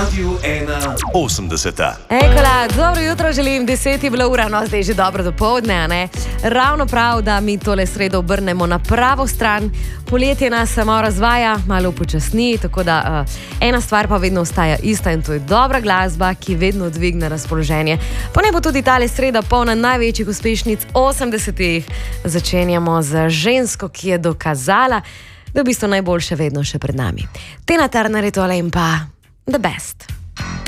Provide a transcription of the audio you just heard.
Radio 1 80. Ekola, dobro jutro želim, 10 je bila ura, no zdaj je že dobro dopoldne, a ne? Ravno prav, da mi tole sredo obrnemo na pravo stran. Poletje nas samo razvaja, malo počasni, tako da ena stvar pa vedno ostaja ista in to je dobra glasba, ki vedno dvigne razpoloženje. Pa ne bo tudi tale sreda polna največjih uspešnic 80-ih. Začenjamo z žensko, ki je dokazala, da je v bistvu najboljše vedno še pred nami. Tina Turner je tole in pa The Best.